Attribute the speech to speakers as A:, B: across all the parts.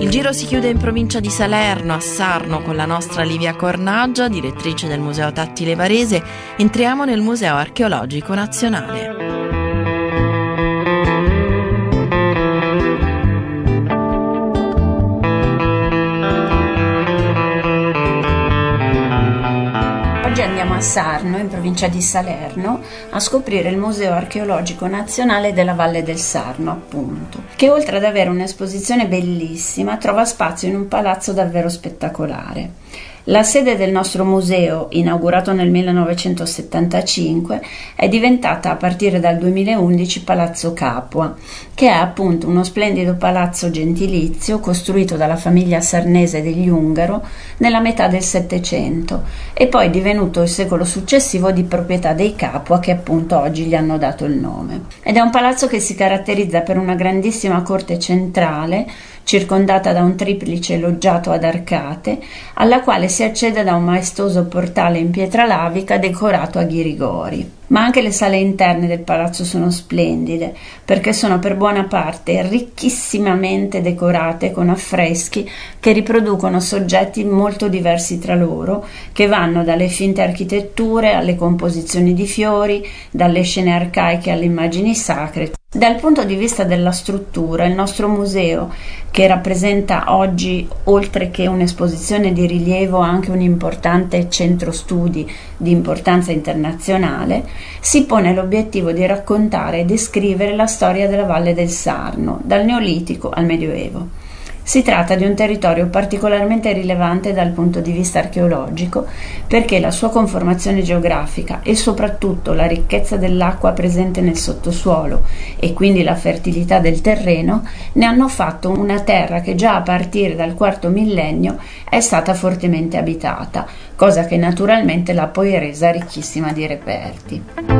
A: Il giro si chiude in provincia di Salerno, a Sarno, con la nostra Livia Cornaggia, direttrice del Museo Tattile Varese. Entriamo nel Museo Archeologico Nazionale.
B: Oggi andiamo a Sarno, in provincia di Salerno, a scoprire il Museo Archeologico Nazionale della Valle del Sarno, appunto, che oltre ad avere un'esposizione bellissima, trova spazio in un palazzo davvero spettacolare. La sede del nostro museo, inaugurato nel 1975, è diventata a partire dal 2011 Palazzo Capua, che è appunto uno splendido palazzo gentilizio costruito dalla famiglia sarnese degli Ungaro nella metà del Settecento e poi divenuto il secolo successivo di proprietà dei Capua, che appunto oggi gli hanno dato il nome. Ed è un palazzo che si caratterizza per una grandissima corte centrale circondata da un triplice loggiato ad arcate, alla quale si accede da un maestoso portale in pietra lavica decorato a ghirigori. Ma anche le sale interne del palazzo sono splendide, perché sono per buona parte ricchissimamente decorate con affreschi che riproducono soggetti molto diversi tra loro, che vanno dalle finte architetture alle composizioni di fiori, dalle scene arcaiche alle immagini sacre. Dal punto di vista della struttura, il nostro museo, che rappresenta oggi, oltre che un'esposizione di rilievo, anche un importante centro studi di importanza internazionale, si pone l'obiettivo di raccontare e descrivere la storia della Valle del Sarno, dal Neolitico al Medioevo. Si tratta di un territorio particolarmente rilevante dal punto di vista archeologico, perché la sua conformazione geografica e soprattutto la ricchezza dell'acqua presente nel sottosuolo e quindi la fertilità del terreno ne hanno fatto una terra che già a partire dal IV millennio è stata fortemente abitata, cosa che naturalmente l'ha poi resa ricchissima di reperti.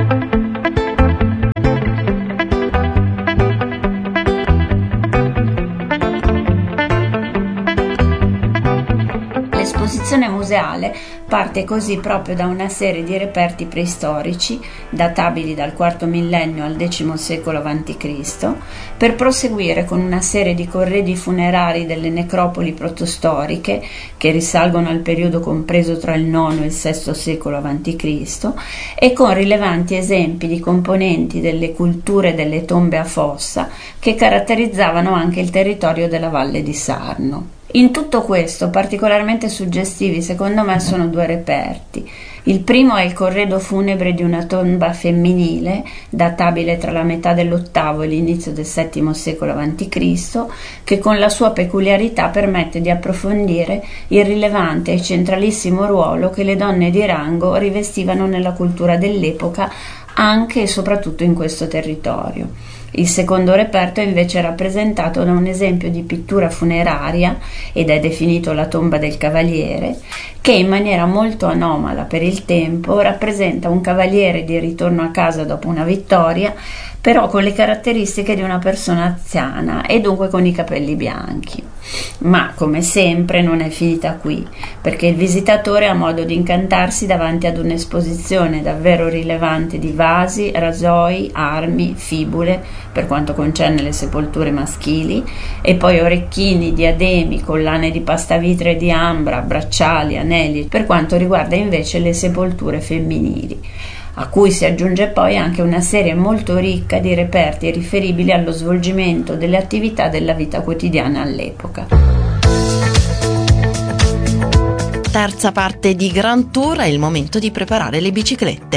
B: L'esposizione museale parte così proprio da una serie di reperti preistorici, databili dal IV millennio al X secolo a.C., per proseguire con una serie di corredi funerari delle necropoli protostoriche, che risalgono al periodo compreso tra il IX e il VI secolo a.C., e con rilevanti esempi di componenti delle culture delle tombe a fossa che caratterizzavano anche il territorio della Valle di Sarno. In tutto questo, particolarmente suggestivi secondo me sono due reperti. Il primo è il corredo funebre di una tomba femminile, databile tra la metà dell'VIII e l'inizio del VII secolo a.C., che con la sua peculiarità permette di approfondire il rilevante e centralissimo ruolo che le donne di rango rivestivano nella cultura dell'epoca, anche e soprattutto in questo territorio. Il secondo reperto è invece rappresentato da un esempio di pittura funeraria, ed è definito la tomba del cavaliere, che in maniera molto anomala per il tempo rappresenta un cavaliere di ritorno a casa dopo una vittoria, però con le caratteristiche di una persona anziana e dunque con i capelli bianchi. Ma come sempre non è finita qui, perché il visitatore ha modo di incantarsi davanti ad un'esposizione davvero rilevante di vasi, rasoi, armi, fibule per quanto concerne le sepolture maschili, e poi orecchini, diademi, collane di pastavitre e di ambra, bracciali, anelli per quanto riguarda invece le sepolture femminili, a cui si aggiunge poi anche una serie molto ricca di reperti riferibili allo svolgimento delle attività della vita quotidiana all'epoca.
A: Terza parte di Grand Tour, è il momento di preparare le biciclette.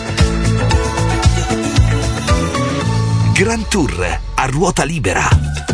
C: Grand Tour a ruota libera.